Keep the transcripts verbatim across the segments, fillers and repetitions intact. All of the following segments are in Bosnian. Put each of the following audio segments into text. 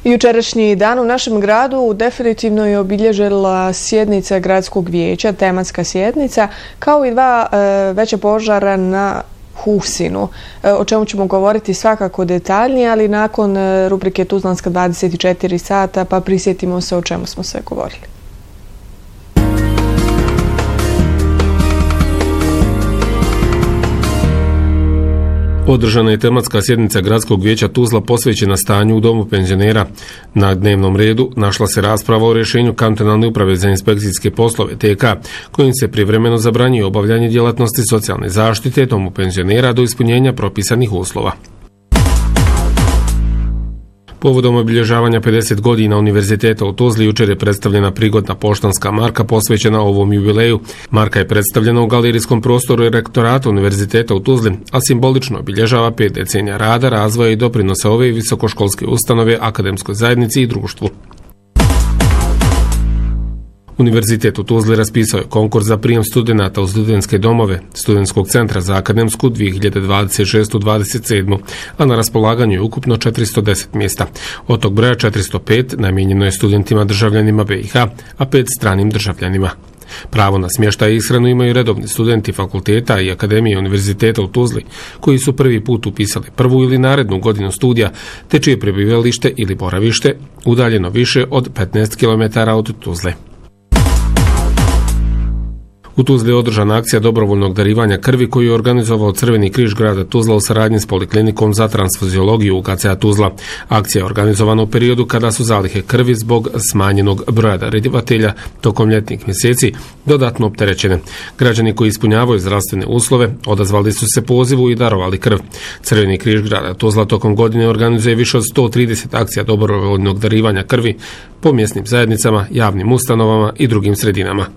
Jučerašnji dan u našem gradu definitivno je obilježila sjednica gradskog vijeća, tematska sjednica, kao i dva e, veća požara na Husinu, e, o čemu ćemo govoriti svakako detaljnije, ali nakon e, rubrike Tuzlanska dvadeset četiri sata, pa prisjetimo se o čemu smo sve govorili. Održana je tematska sjednica Gradskog vijeća Tuzla posvećena stanju u domu penzionera. Na dnevnom redu našla se rasprava o rješenju kantonalne uprave za inspekcijske poslove T K, kojim se privremeno zabranjuje obavljanje djelatnosti socijalne zaštite domu penzionera do ispunjenja propisanih uslova. Povodom obilježavanja pedeset godina Univerziteta u Tuzli jučer je predstavljena prigodna poštanska marka posvećena ovom jubileju. Marka je predstavljena u galerijskom prostoru rektorata Univerziteta u Tuzli, a simbolično obilježava pet decenija rada, razvoja i doprinosa ove visokoškolske ustanove, akademskoj zajednici i društvu. Univerzitet u Tuzli raspisao je konkurs za prijem studenata u studentske domove Studentskog centra za akademsku dvije hiljade dvadeset šeste dvadeset sedam, a na raspolaganju je ukupno četiristo deset mjesta. Od tog broja četiristo pet namijenjeno je studentima državljanima B i H, a pet stranim državljanima. Pravo na smještaj i ishranu imaju redovni studenti fakulteta i Akademije Univerziteta u Tuzli, koji su prvi put upisali prvu ili narednu godinu studija, te čije prebivalište ili boravište udaljeno više od petnaest kilometara od Tuzle. U Tuzli je održana akcija dobrovoljnog darivanja krvi koju je organizovao Crveni križ grada Tuzla u saradnji s Poliklinikom za transfuziologiju U K C A Tuzla. Akcija je organizovana u periodu kada su zalihe krvi zbog smanjenog broja darivatelja tokom ljetnih mjeseci dodatno opterećene. Građani koji ispunjavaju zdravstvene uslove odazvali su se pozivu i darovali krv. Crveni križ grada Tuzla tokom godine organizuje više od sto trideset akcija dobrovoljnog darivanja krvi po mjesnim zajednicama, javnim ustanovama i drugim sredinama.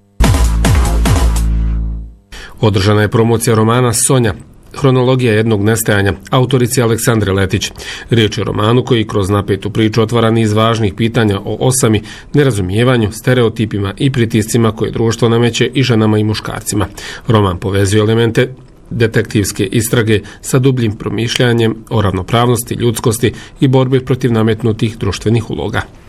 Održana je promocija romana Sonja, hronologija jednog nestajanja, autorice Aleksandre Letić. Riječ je o romanu koji kroz napetu priču otvara niz važnih pitanja o osami, nerazumijevanju, stereotipima i pritiscima koje društvo nameće i ženama i muškarcima. Roman povezuje elemente detektivske istrage sa dubljim promišljanjem o ravnopravnosti, ljudskosti i borbi protiv nametnutih društvenih uloga.